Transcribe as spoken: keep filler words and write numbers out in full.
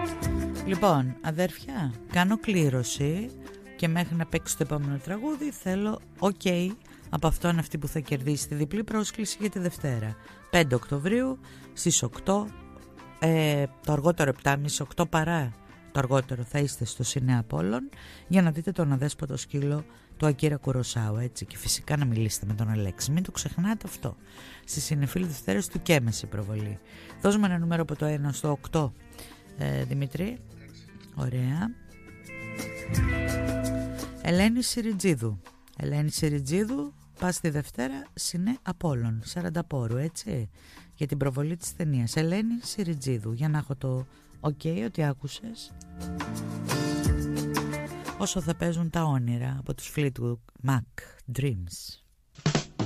Λοιπόν, αδέρφια, κάνω κλήρωση και μέχρι να παίξει το επόμενο τραγούδι θέλω ok από αυτόν αυτή που θα κερδίσει τη διπλή πρόσκληση για τη Δευτέρα πέντε Οκτωβρίου στις οκτώ, ε, το αργότερο επτά και μισή, οκτώ παρά το αργότερο θα είστε στο Σινέ Απόλλων για να δείτε τον αδέσποτο σκύλο του Ακίρα Κουροσάου, έτσι, και φυσικά να μιλήσετε με τον Αλέξη, μην το ξεχνάτε αυτό. Στη Συνεφίλη Δευτέρες του Κέμεση προβολή. Δώσουμε ένα νούμερο από το ένα στο οκτώ, ε, Δημήτρη. Ωραία. Ελένη Σιριτζίδου. Ελένη Σιριτζίδου, πας τη Δευτέρα Σινέ Απόλλων, σαράντα πόρου, έτσι, για την προβολή της ταινίας. Ελένη Σιριτζίδου, για να έχω το ok ότι άκουσες. Όσο θα παίζουν τα όνειρα από τους Fleetwood Mac Dreams.